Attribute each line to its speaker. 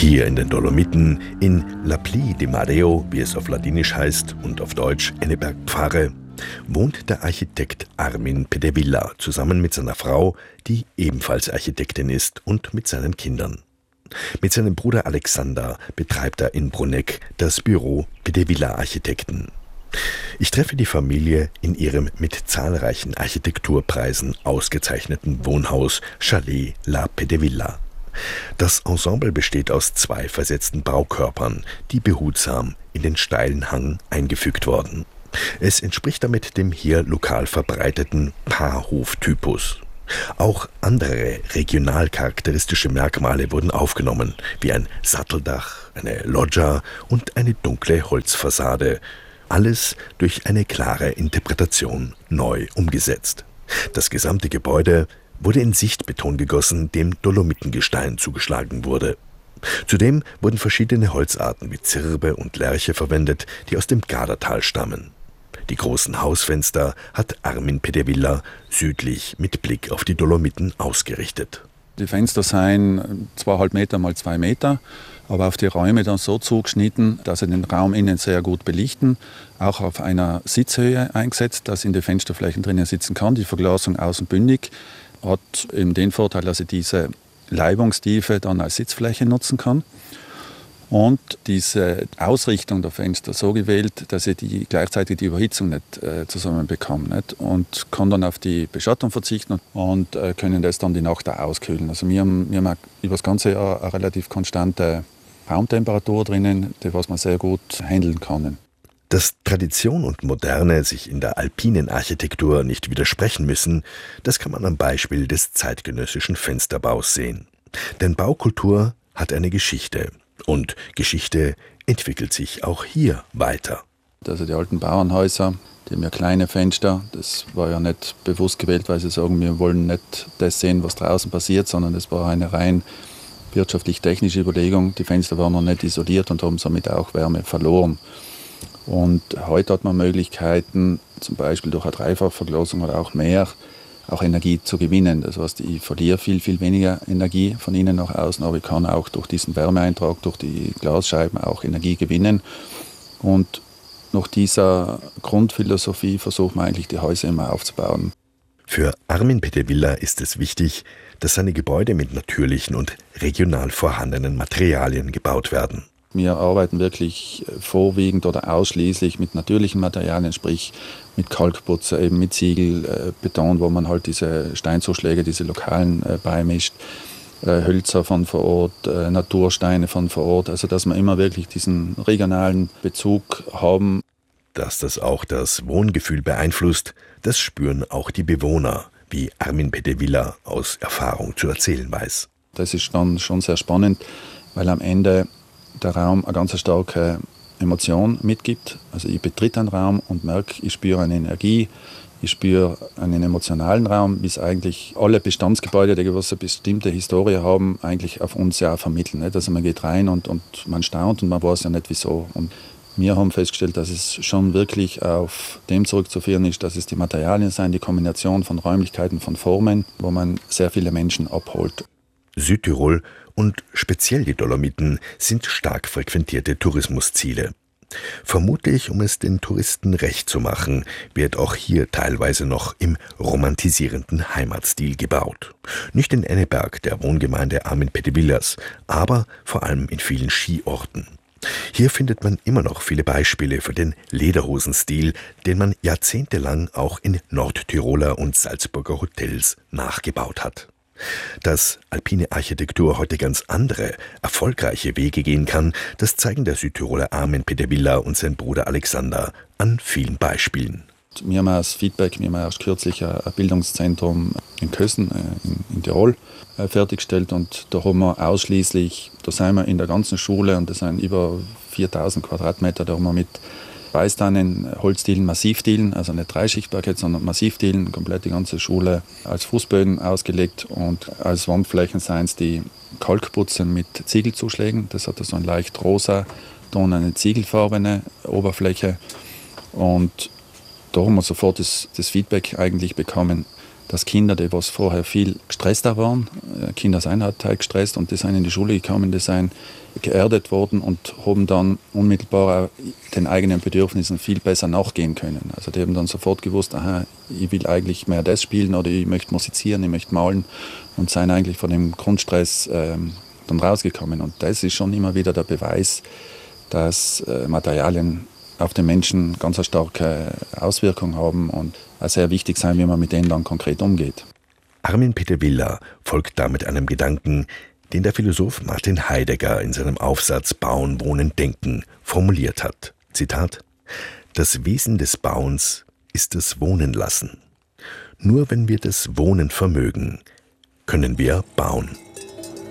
Speaker 1: Hier in den Dolomiten, in La Plie de Mareo, wie es auf Ladinisch heißt und auf Deutsch Enneberg-Pfarre, wohnt der Architekt Armin Pedevilla zusammen mit seiner Frau, die ebenfalls Architektin ist, und mit seinen Kindern. Mit seinem Bruder Alexander betreibt er in Bruneck das Büro Pedevilla Architekten. Ich treffe die Familie in ihrem mit zahlreichen Architekturpreisen ausgezeichneten Wohnhaus Chalet La Pedevilla. Das Ensemble besteht aus 2 versetzten Baukörpern, die behutsam in den steilen Hang eingefügt wurden. Es entspricht damit dem hier lokal verbreiteten Paarhof-Typus. Auch andere regional charakteristische Merkmale wurden aufgenommen, wie ein Satteldach, eine Loggia und eine dunkle Holzfassade. Alles durch eine klare Interpretation neu umgesetzt. Das gesamte Gebäude wurde in Sichtbeton gegossen, dem Dolomitengestein zugeschlagen wurde. Zudem wurden verschiedene Holzarten wie Zirbe und Lärche verwendet, die aus dem Gardatal stammen. Die großen Hausfenster hat Armin Pedevilla südlich mit Blick auf die Dolomiten ausgerichtet.
Speaker 2: Die Fenster seien 2,5 Meter mal 2 Meter, aber auf die Räume dann so zugeschnitten, dass sie den Raum innen sehr gut belichten, auch auf einer Sitzhöhe eingesetzt, dass in die Fensterflächen drinnen sitzen kann. Die Verglasung außen bündig hat eben den Vorteil, dass ich diese Leibungstiefe dann als Sitzfläche nutzen kann. Und diese Ausrichtung der Fenster so gewählt, dass ich gleichzeitig die Überhitzung nicht zusammenbekomme. Nicht? Und kann dann auf die Beschattung verzichten und können das dann die Nacht auch auskühlen. Also wir haben über das ganze Jahr eine relativ konstante Raumtemperatur drinnen, die was man sehr gut handeln kann.
Speaker 1: Dass Tradition und Moderne sich in der alpinen Architektur nicht widersprechen müssen, das kann man am Beispiel des zeitgenössischen Fensterbaus sehen. Denn Baukultur hat eine Geschichte. Und Geschichte entwickelt sich auch hier weiter.
Speaker 2: Also die alten Bauernhäuser, die haben ja kleine Fenster. Das war ja nicht bewusst gewählt, weil sie sagen, wir wollen nicht das sehen, was draußen passiert, sondern das war eine rein wirtschaftlich-technische Überlegung. Die Fenster waren noch nicht isoliert und haben somit auch Wärme verloren. Und heute hat man Möglichkeiten, zum Beispiel durch eine Dreifachverglasung oder auch mehr, auch Energie zu gewinnen. Das heißt, ich verliere viel, viel weniger Energie von innen nach außen, aber ich kann auch durch diesen Wärmeeintrag, durch die Glasscheiben auch Energie gewinnen. Und nach dieser Grundphilosophie versucht man eigentlich, die Häuser immer aufzubauen.
Speaker 1: Für Armin Pedevilla ist es wichtig, dass seine Gebäude mit natürlichen und regional vorhandenen Materialien gebaut werden.
Speaker 2: Wir arbeiten wirklich vorwiegend oder ausschließlich mit natürlichen Materialien, sprich mit Kalkputz, eben mit Ziegel, Beton, wo man halt diese Steinzuschläge, diese lokalen beimischt, Hölzer von vor Ort, Natursteine von vor Ort, also dass wir immer wirklich diesen regionalen Bezug haben.
Speaker 1: Dass das auch das Wohngefühl beeinflusst, das spüren auch die Bewohner, wie Armin Pedevilla aus Erfahrung zu erzählen weiß.
Speaker 2: Das ist dann schon sehr spannend, weil am Ende der Raum eine ganz starke Emotion mitgibt. Also ich betritt einen Raum und merke, ich spüre eine Energie, ich spüre einen emotionalen Raum, wie es eigentlich alle Bestandsgebäude, die eine bestimmte Historie haben, eigentlich auf uns ja vermitteln. Nicht? Also man geht rein und man staunt und man weiß ja nicht wieso. Und wir haben festgestellt, dass es schon wirklich auf dem zurückzuführen ist, dass es die Materialien sind, die Kombination von Räumlichkeiten, von Formen, wo man sehr viele Menschen abholt.
Speaker 1: Südtirol und speziell die Dolomiten sind stark frequentierte Tourismusziele. Vermutlich, um es den Touristen recht zu machen, wird auch hier teilweise noch im romantisierenden Heimatstil gebaut. Nicht in Enneberg, der Wohngemeinde Armin Pedevillas, aber vor allem in vielen Skiorten. Hier findet man immer noch viele Beispiele für den Lederhosenstil, den man jahrzehntelang auch in Nordtiroler und Salzburger Hotels nachgebaut hat. Dass alpine Architektur heute ganz andere, erfolgreiche Wege gehen kann, das zeigen der Südtiroler Armin Pedevilla und sein Bruder Alexander an vielen Beispielen.
Speaker 2: Wir haben als Feedback, wir haben erst kürzlich ein Bildungszentrum in Kösen in Tirol fertiggestellt und da haben wir ausschließlich, da sind wir in der ganzen Schule und das sind über 4000 Quadratmeter, da haben wir mit Weißtannen, Holzdielen, Massivdielen, also nicht Dreischichtparkett, sondern Massivdielen, komplett die ganze Schule als Fußböden ausgelegt und als Wandflächen seien es die Kalkputzen mit Ziegelzuschlägen. Das hat so ein leicht rosa Ton, eine ziegelfarbene Oberfläche und da haben wir sofort das Feedback eigentlich bekommen, dass Kinder, die was vorher viel gestresster waren, Kinder sind halt gestresst und die sind in die Schule gekommen, die sind geerdet worden und haben dann unmittelbar auch den eigenen Bedürfnissen viel besser nachgehen können. Also die haben dann sofort gewusst, aha, ich will eigentlich mehr das spielen oder ich möchte musizieren, ich möchte malen und sind eigentlich von dem Grundstress dann rausgekommen. Und das ist schon immer wieder der Beweis, dass Materialien auf den Menschen ganz eine starke Auswirkung haben und auch sehr wichtig sein, wie man mit denen dann konkret umgeht.
Speaker 1: Armin Peter-Viller folgt damit einem Gedanken, den der Philosoph Martin Heidegger in seinem Aufsatz Bauen, Wohnen, Denken formuliert hat. Zitat: Das Wesen des Bauens ist das Wohnen lassen. Nur wenn wir das Wohnen vermögen, können wir bauen.